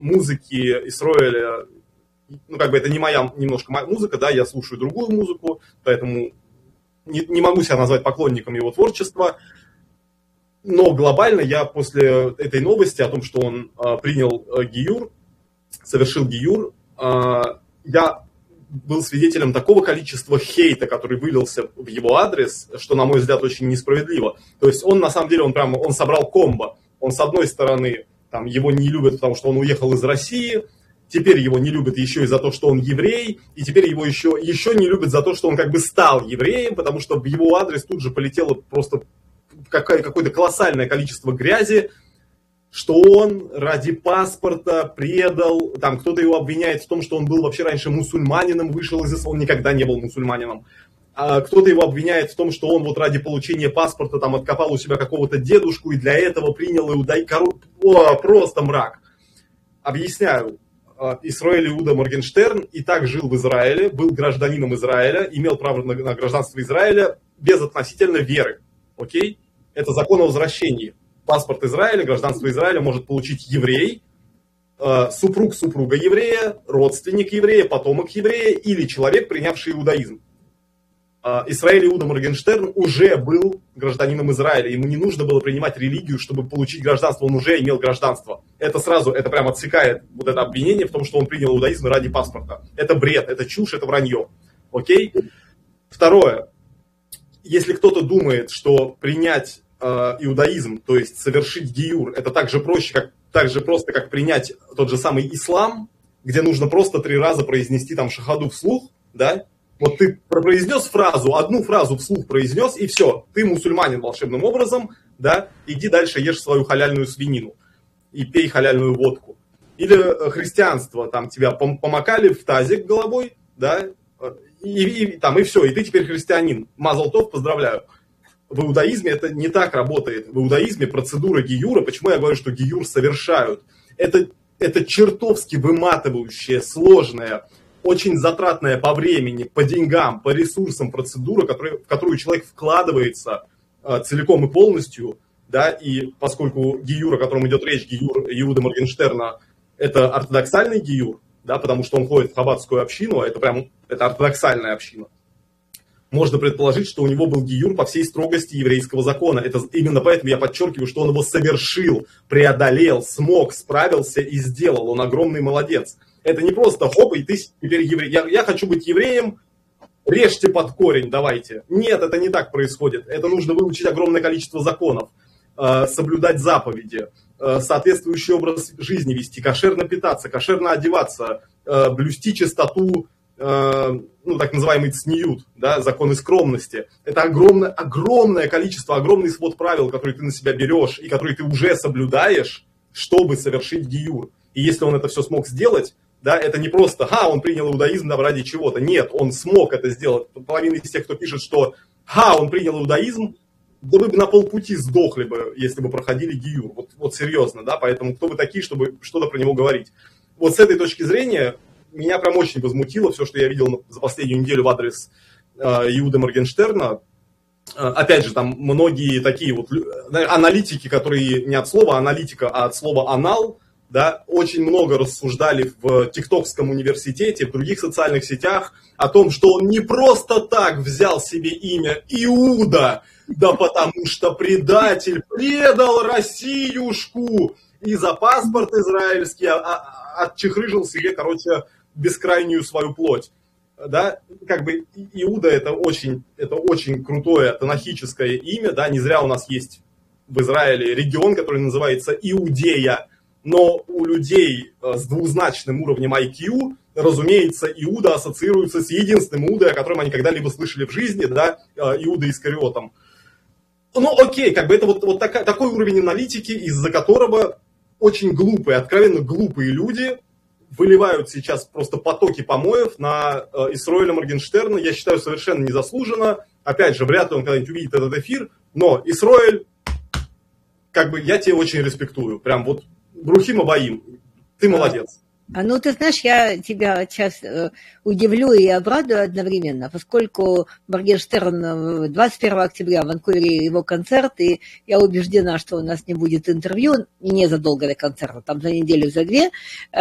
музыки Исроэля, ну, как бы это не моя немножко моя музыка, да, я слушаю другую музыку, поэтому не могу себя назвать поклонником его творчества. Но глобально я после этой новости о том, что он принял гиюр, совершил гиюр, я был свидетелем такого количества хейта, который вылился в его адрес, что, на мой взгляд, очень несправедливо. То есть он, на самом деле, он собрал комбо. Он, с одной стороны, там, его не любят, потому что он уехал из России, теперь его не любят еще и за то, что он еврей, и теперь его еще не любят за то, что он как бы стал евреем, потому что в его адрес тут же полетело просто какое-то колоссальное количество грязи, что он ради паспорта предал, там кто-то его обвиняет в том, что он был вообще раньше мусульманином, вышел из ислама, он никогда не был мусульманином. А кто-то его обвиняет в том, что он вот ради получения паспорта там откопал у себя какого-то дедушку и для этого принял иудаизм. Просто мрак. Объясняю. Исроэль Иуда Моргенштерн и так жил в Израиле, был гражданином Израиля, имел право на гражданство Израиля безотносительно веры. Окей? Это закон о возвращении. Паспорт Израиля, гражданство Израиля может получить еврей, супруг супруга еврея, родственник еврея, потомок еврея или человек, принявший иудаизм. Исраэль Иуда Моргенштерн уже был гражданином Израиля. Ему не нужно было принимать религию, чтобы получить гражданство. Он уже имел гражданство. Это прям отсекает вот это обвинение в том, что он принял иудаизм ради паспорта. Это бред, это чушь, это вранье. Окей? Второе. Если кто-то думает, что принять иудаизм, то есть совершить гиюр, это так же просто, как принять тот же самый ислам, где нужно просто 3 раза произнести там шахаду вслух, да? Вот ты произнес одну фразу вслух произнес, и все, ты мусульманин волшебным образом, да, иди дальше ешь свою халяльную свинину и пей халяльную водку. Или христианство, там тебя помакали в тазик головой, да, и все, и ты теперь христианин. Мазал тов, поздравляю. В иудаизме это не так работает. В иудаизме процедура гиюра, почему я говорю, что гиюр совершают, это чертовски выматывающая, сложная, очень затратная по времени, по деньгам, по ресурсам процедура, в которую человек вкладывается целиком и полностью, да, и поскольку гиюр, о котором идет речь, гиюр Иуды Моргенштерна, это ортодоксальный гиюр, да, потому что он входит в хаббатскую общину, это ортодоксальная община. Можно предположить, что у него был гиюр по всей строгости еврейского закона. Это именно поэтому я подчеркиваю, что он его совершил, преодолел, смог, справился и сделал. Он огромный молодец. Это не просто хоп, и ты теперь еврей. Я хочу быть евреем, режьте под корень, давайте. Нет, это не так происходит. Это нужно выучить огромное количество законов, соблюдать заповеди, соответствующий образ жизни вести, кошерно питаться, кошерно одеваться, блюсти чистоту, так называемый цниют, да, законы скромности. Это огромное количество, огромный свод правил, которые ты на себя берешь и которые ты уже соблюдаешь, чтобы совершить гиюр. И если он это все смог сделать, да, это не просто, он принял иудаизм ради чего-то. Нет, он смог это сделать. Половина из тех, кто пишет, что он принял иудаизм, да вы бы на полпути сдохли бы, если бы проходили гиюр. Вот серьезно, да, поэтому кто вы такие, чтобы что-то про него говорить. Вот с этой точки зрения меня прям очень возмутило все, что я видел за последнюю неделю в адрес Иуды Моргенштерна. Опять же, там многие такие вот аналитики, которые не от слова аналитика, а от слова анал, да, очень много рассуждали в ТикТокском университете, в других социальных сетях о том, что он не просто так взял себе имя Иуда, да потому что предатель предал Россиюшку и за паспорт израильский отчехрыжил себе, бескрайнюю свою плоть. Да, как бы Иуда это очень крутое танахическое имя, да, не зря у нас есть в Израиле регион, который называется Иудея, но у людей с двузначным уровнем IQ, разумеется, Иуда ассоциируется с единственным Иудой, о котором они когда-либо слышали в жизни, да, Иуда Искариотом. Ну окей, как бы это вот такой уровень аналитики, из-за которого очень глупые, откровенно глупые люди выливают сейчас просто потоки помоев на Исроэля Моргенштерна. Я считаю, совершенно незаслуженно. Опять же, вряд ли он когда-нибудь увидит этот эфир. Но Исроэль, как бы я тебя очень респектую. Прям вот брухим обоим. Ты молодец. Ну, ты знаешь, я тебя сейчас удивлю и обрадую одновременно, поскольку Моргенштерн 21 октября в Ванкувере его концерт, и я убеждена, что у нас не будет интервью незадолго до концерта, там за неделю, за две,